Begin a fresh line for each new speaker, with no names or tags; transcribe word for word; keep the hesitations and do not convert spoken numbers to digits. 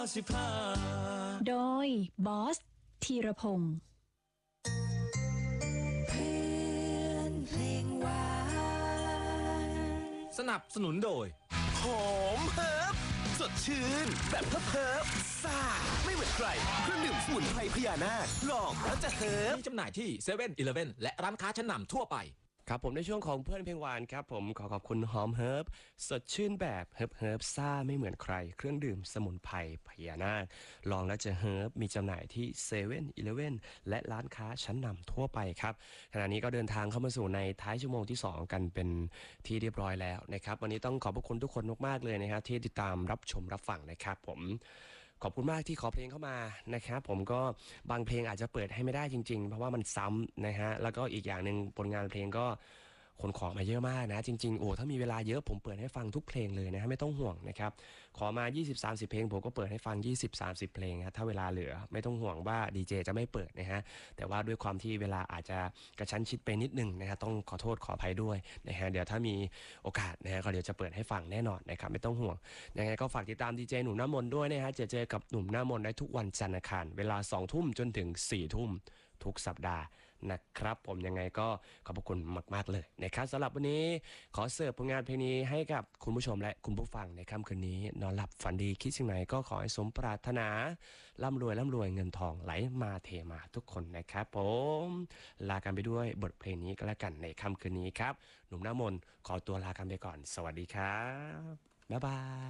สิบห้า
โดยบอสธีรพงศ์
สนับสนุนโดย
หอมเฮิร์บสดชื่นแบบเฮิร์บเฮิร์บซ่าไม่เหมือนใครเครื่องดื่มสมุนไพรพญานาคลองแล้วจะเฮิร์บ
มีจำหน่ายที่เซเว่นอีเลฟเว่นและร้านค้าชั้นนำทั่วไป
ครับผมในช่วงของเพื่อนเพลงหวานครับผมขอขอบคุณหอมเฮิร์บสดชื่นแบบเฮิร์บเฮิร์บซ่าไม่เหมือนใครเครื่องดื่มสมุนไพรพญานาคลองแล้วจะเฮิร์บมีจำหน่ายที่เซเว่นอีเลฟเว่นและร้านค้าชั้นนำทั่วไปครับขณะนี้ก็เดินทางเข้ามาสู่ในท้ายชั่วโมงที่สองกันเป็นที่เรียบร้อยแล้วนะครับวันนี้ต้องขอบพระคุณทุกคนมากๆเลยนะครับที่ติดตามรับชมรับฟังนะครับผมขอบคุณมากที่ขอเพลงเข้ามานะครับผมก็บางเพลงอาจจะเปิดให้ไม่ได้จริงๆเพราะว่ามันซ้ำนะฮะแล้วก็อีกอย่างหนึ่งผลงานเพลงก็คนขอมาเยอะมากนะจริงๆโอ้ถ้ามีเวลาเยอะผมเปิดให้ฟังทุกเพลงเลยนะฮะไม่ต้องห่วงนะครับขอมา ยี่สิบสามสิบ เพลงผมก็เปิดให้ฟัง ยี่สิบสามสิบ เพลงนะถ้าเวลาเหลือไม่ต้องห่วงว่าดีเจจะไม่เปิดนะฮะแต่ว่าด้วยความที่เวลาอาจจะกระชั้นชิดไปนิดนึงนะฮะต้องขอโทษขออภัยด้วยนะฮะเดี๋ยวถ้ามีโอกาสนะฮะก็เดี๋ยวจะเปิดให้ฟังแน่นอนนะครับไม่ต้องห่วงยังไงก็ฝากติดตามดีเจหนุ่มหน้ามนด้วยนะฮะจะเจอกับหนุ่มหน้ามนได้ทุกวันจันทร์อังคารเวลาสองทุ่มจนถึงสี่ทุ่มทุกสัปดาห์นะครับผมยังไงก็ขอบคุณมากๆเลยนะครับสำหรับวันนี้ขอเสิร์ฟผลงานเพลงนี้ให้กับคุณผู้ชมและคุณผู้ฟังในค่ำคืนนี้นอนหลับฝันดีคิดสิ่งไหนก็ขอให้สมปรารถนาร่ำรวยร่ำรวยเงินทองไหลมาเทมาทุกคนนะครับผมลากันไปด้วยบทเพลงนี้ก็แล้วกันในค่ำคืนนี้ครับหนุ่มหน้ามนขอตัวลากันไปก่อนสวัสดีครับบ๊ายบาย